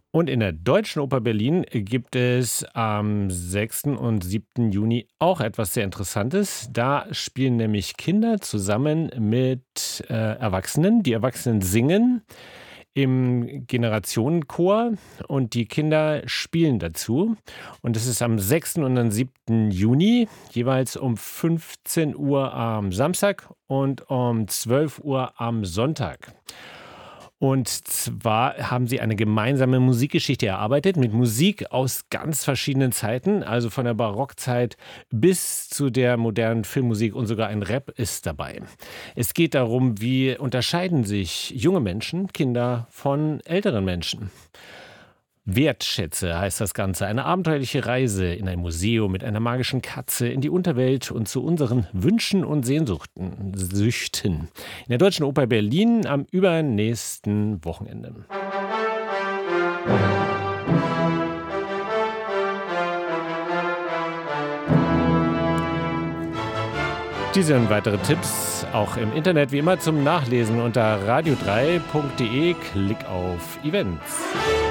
Und in der Deutschen Oper Berlin gibt es am 6. und 7. Juni auch etwas sehr Interessantes. Da spielen nämlich Kinder zusammen mit Erwachsenen. Die Erwachsenen singen im Generationenchor und die Kinder spielen dazu. Und es ist am 6. und am 7. Juni, jeweils um 15 Uhr am Samstag und um 12 Uhr am Sonntag. Und zwar haben sie eine gemeinsame Musikgeschichte erarbeitet mit Musik aus ganz verschiedenen Zeiten, also von der Barockzeit bis zu der modernen Filmmusik, und sogar ein Rap ist dabei. Es geht darum, wie unterscheiden sich junge Menschen, Kinder von älteren Menschen. Wertschätze heißt das Ganze. Eine abenteuerliche Reise in ein Museum mit einer magischen Katze, in die Unterwelt und zu unseren Wünschen und Süchten. In der Deutschen Oper Berlin am übernächsten Wochenende. Diese und weitere Tipps auch im Internet wie immer zum Nachlesen unter radio3.de. Klick auf Events.